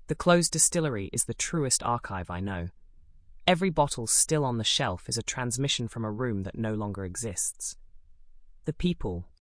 The closed distillery is the truest archive I know. Every bottle still on the shelf is a transmission from a room that no longer exists. The people,